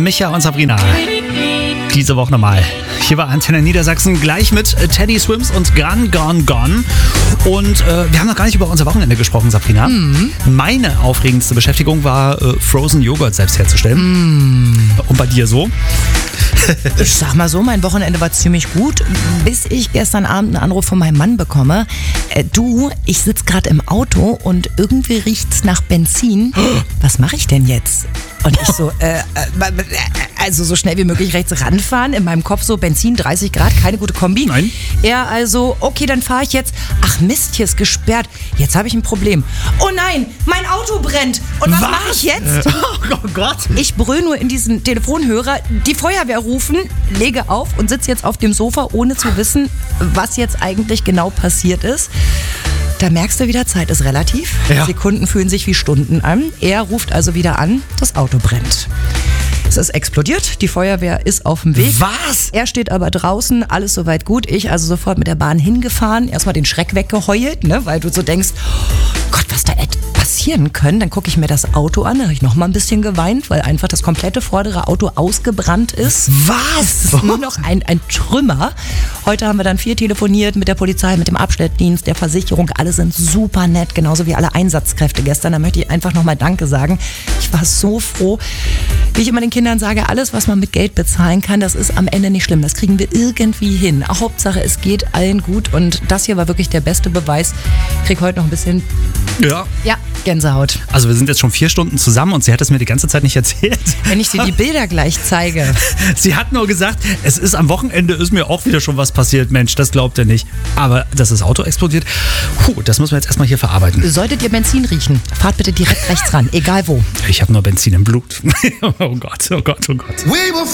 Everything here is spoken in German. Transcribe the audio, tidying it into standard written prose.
Micha und Sabrina. Diese Woche nochmal. Hier war Antenne Niedersachsen gleich mit Teddy Swims und Gone, Gone, Gone. Und wir haben noch gar nicht über unser Wochenende gesprochen, Sabrina. Meine aufregendste Beschäftigung war, Frozen Joghurt selbst herzustellen. Und bei dir so? Ich sag mal so, mein Wochenende war ziemlich gut, bis ich gestern Abend einen Anruf von meinem Mann bekomme. Du, ich sitze gerade im Auto und irgendwie riecht's nach Benzin. Was mache ich denn jetzt? Und ich so, also so schnell wie möglich rechts ranfahren. In meinem Kopf so Benzin, 30 Grad, keine gute Kombi. Nein. Er also, okay, dann fahre ich jetzt. Ach Mist, hier ist gesperrt. Jetzt habe ich ein Problem. Oh nein, mein Auto brennt. Und was mache ich jetzt? Oh Gott. Ich brüll nur in diesen Telefonhörer, die Feuerwehr rufen, lege auf und sitze jetzt auf dem Sofa, ohne zu wissen, was jetzt eigentlich genau passiert ist. Da merkst du wieder, Zeit ist relativ. Ja. Sekunden fühlen sich wie Stunden an. Er ruft also wieder an, das Auto brennt. Es ist explodiert, die Feuerwehr ist auf dem Weg. Was? Er steht aber draußen, alles soweit gut. Ich also sofort mit der Bahn hingefahren, erstmal den Schreck weggeheult, ne, weil du so denkst, Gott, was da passieren können. Dann gucke ich mir das Auto an, da habe ich noch mal ein bisschen geweint, weil einfach das komplette vordere Auto ausgebrannt ist. Was? Es ist nur noch ein Trümmer. Heute haben wir dann viel telefoniert mit der Polizei, mit dem Abschleppdienst, der Versicherung. Alle sind super nett, genauso wie alle Einsatzkräfte gestern. Da möchte ich einfach nochmal Danke sagen. Ich war so froh. Wie ich immer den Kindern sage, alles, was man mit Geld bezahlen kann, das ist am Ende nicht schlimm. Das kriegen wir irgendwie hin. Hauptsache, es geht allen gut. Und das hier war wirklich der beste Beweis. Ich krieg heute noch ein bisschen, Ja. Gänsehaut. Also wir sind jetzt schon 4 Stunden zusammen und sie hat es mir die ganze Zeit nicht erzählt. Wenn ich dir die Bilder gleich zeige. Sie hat nur gesagt, es ist am Wochenende, ist mir auch wieder schon was passiert. Mensch, das glaubt er nicht. Aber dass das Auto explodiert, das müssen wir jetzt erstmal hier verarbeiten. Solltet ihr Benzin riechen, fahrt bitte direkt rechts ran, egal wo. Ich habe nur Benzin im Blut. Oh Gott, oh Gott, oh Gott.